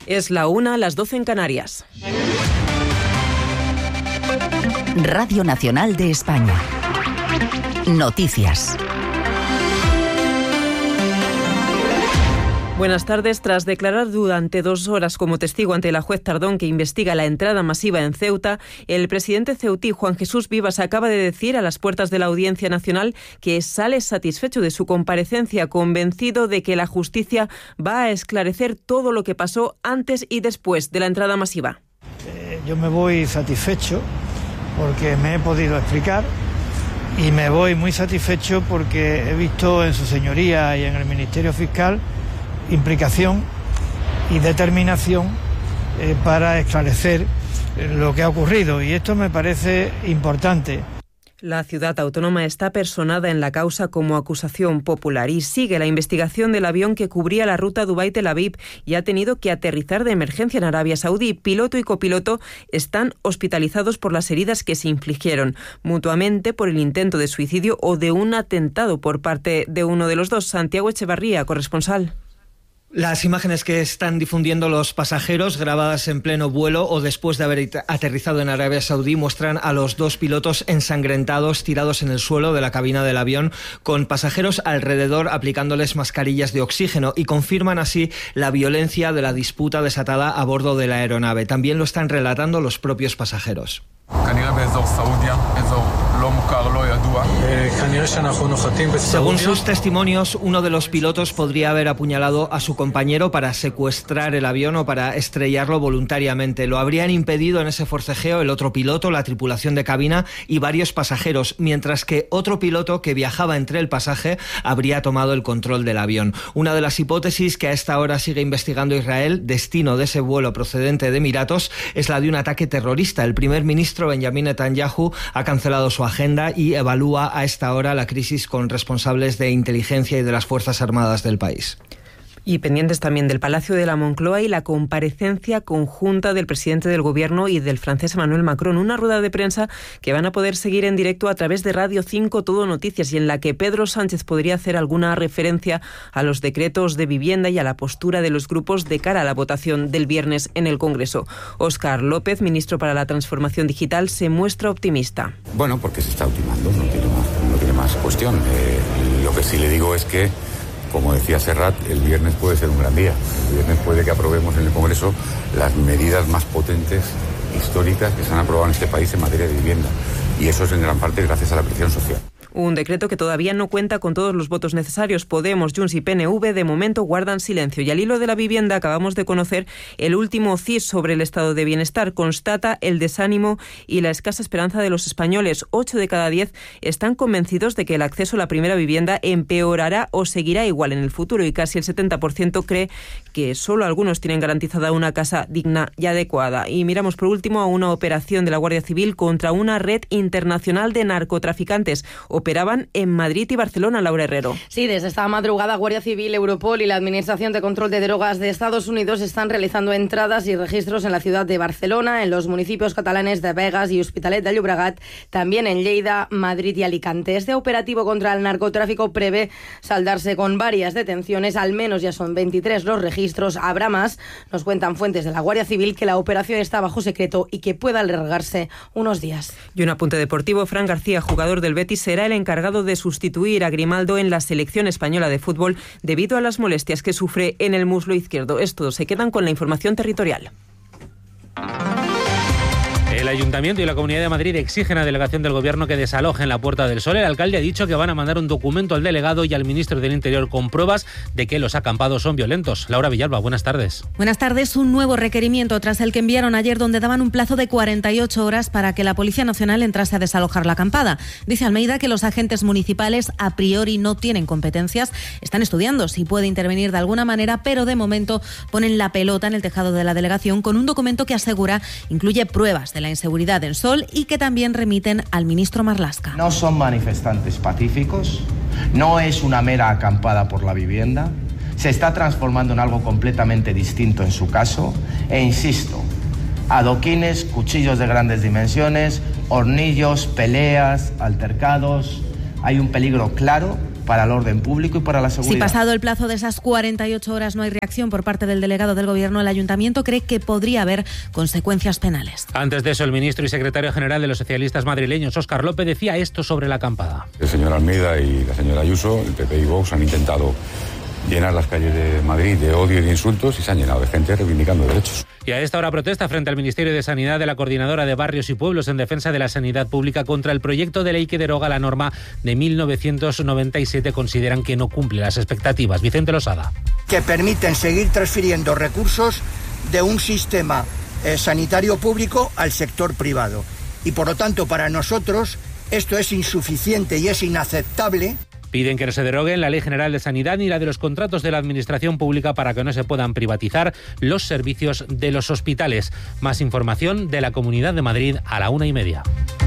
Es la 1, las 12 en Canarias. Radio Nacional de España. Noticias. Buenas tardes. Tras declarar durante 2 horas como testigo ante la juez Tardón, que investiga la entrada masiva en Ceuta, el presidente ceutí, Juan Jesús Vivas, acaba de decir a las puertas de la Audiencia Nacional que sale satisfecho de su comparecencia, convencido de que la justicia va a esclarecer todo lo que pasó antes y después de la entrada masiva. Yo me voy satisfecho porque me he podido explicar y me voy muy satisfecho porque he visto en su señoría y en el Ministerio Fiscal implicación y determinación para esclarecer lo que ha ocurrido, y esto me parece importante. La ciudad autónoma está personada en la causa como acusación popular y sigue la investigación del avión que cubría la ruta Dubái-Tel Aviv y ha tenido que aterrizar de emergencia en Arabia Saudí. Piloto y copiloto están hospitalizados por las heridas que se infligieron mutuamente por el intento de suicidio o de un atentado por parte de uno de los dos. Santiago Echevarría, corresponsal. Las imágenes que están difundiendo los pasajeros, grabadas en pleno vuelo o después de haber aterrizado en Arabia Saudí, muestran a los 2 pilotos ensangrentados, tirados en el suelo de la cabina del avión, con pasajeros alrededor aplicándoles mascarillas de oxígeno, y confirman así la violencia de la disputa desatada a bordo de la aeronave. También lo están relatando los propios pasajeros. Según sus testimonios, uno de los pilotos podría haber apuñalado a su compañero para secuestrar el avión o para estrellarlo voluntariamente. Lo habrían impedido en ese forcejeo el otro piloto, la tripulación de cabina y varios pasajeros, mientras que otro piloto que viajaba entre el pasaje habría tomado el control del avión. Una de las hipótesis que a esta hora sigue investigando Israel, destino de ese vuelo procedente de Emiratos, es la de un ataque terrorista. El primer ministro Benjamin Netanyahu ha cancelado su agenda y evalúa a esta hora la crisis con responsables de inteligencia y de las Fuerzas Armadas del país. Y pendientes también del Palacio de la Moncloa y la comparecencia conjunta del presidente del Gobierno y del francés Emmanuel Macron. Una rueda de prensa que van a poder seguir en directo a través de Radio 5 Todo Noticias, y en la que Pedro Sánchez podría hacer alguna referencia a los decretos de vivienda y a la postura de los grupos de cara a la votación del viernes en el Congreso. Óscar López, ministro para la Transformación Digital, se muestra optimista. Bueno, porque se está ultimando, no tiene más cuestión. Lo que sí le digo es que, como decía Serrat, el viernes puede ser un gran día. El viernes puede que aprobemos en el Congreso las medidas más potentes, históricas, que se han aprobado en este país en materia de vivienda. Y eso es en gran parte gracias a la presión social. Un decreto que todavía no cuenta con todos los votos necesarios. Podemos, Junts y PNV de momento guardan silencio. Y al hilo de la vivienda acabamos de conocer el último CIS sobre el estado de bienestar. Constata el desánimo y la escasa esperanza de los españoles. 8 de cada 10 están convencidos de que el acceso a la primera vivienda empeorará o seguirá igual en el futuro, y casi el 70% cree que solo algunos tienen garantizada una casa digna y adecuada. Y miramos por último a una operación de la Guardia Civil contra una red internacional de narcotraficantes. Operaban en Madrid y Barcelona, Laura Herrero. Sí, desde esta madrugada Guardia Civil, Europol y la Administración de Control de Drogas de Estados Unidos están realizando entradas y registros en la ciudad de Barcelona, en los municipios catalanes de Begas y Hospitalet de Llobregat, también en Lleida, Madrid y Alicante. Este operativo contra el narcotráfico prevé saldarse con varias detenciones, al menos ya son 23 los registros. Habrá más. Nos cuentan fuentes de la Guardia Civil que la operación está bajo secreto y que pueda alargarse unos días. Y un apunte deportivo: Fran García, jugador del Betis, será el encargado de sustituir a Grimaldo en la selección española de fútbol debido a las molestias que sufre en el muslo izquierdo. Es todo. Se quedan con la información territorial. El Ayuntamiento y la Comunidad de Madrid exigen a la delegación del Gobierno que desalojen la Puerta del Sol. El alcalde ha dicho que van a mandar un documento al delegado y al ministro del Interior con pruebas de que los acampados son violentos. Laura Villalba, buenas tardes. Buenas tardes. Un nuevo requerimiento tras el que enviaron ayer, donde daban un plazo de 48 horas para que la Policía Nacional entrase a desalojar la acampada. Dice Almeida que los agentes municipales a priori no tienen competencias. Están estudiando si puede intervenir de alguna manera, pero de momento ponen la pelota en el tejado de la delegación con un documento que asegura incluye pruebas de la inseguridad en Sol y que también remiten al ministro Marlaska. No son manifestantes pacíficos, no es una mera acampada por la vivienda, se está transformando en algo completamente distinto en su caso, e insisto, adoquines, cuchillos de grandes dimensiones, hornillos, peleas, altercados. Hay un peligro claro para el orden público y para la seguridad. Si pasado el plazo de esas 48 horas no hay reacción por parte del delegado del Gobierno, el Ayuntamiento cree que podría haber consecuencias penales. Antes de eso, el ministro y secretario general de los socialistas madrileños, Óscar López, decía esto sobre la acampada. El señor Almeida y la señora Ayuso, el PP y Vox, han intentado llenar las calles de Madrid de odio y de insultos y se han llenado de gente reivindicando derechos. Y a esta hora protesta frente al Ministerio de Sanidad de la Coordinadora de Barrios y Pueblos en defensa de la sanidad pública contra el proyecto de ley que deroga la norma de 1997. Consideran que no cumple las expectativas. Vicente Losada. Que permiten seguir transfiriendo recursos de un sistema sanitario público al sector privado. Y por lo tanto, para nosotros esto es insuficiente y es inaceptable. Piden que no se deroguen la Ley General de Sanidad ni la de los contratos de la Administración Pública para que no se puedan privatizar los servicios de los hospitales. Más información de la Comunidad de Madrid a la 1:30.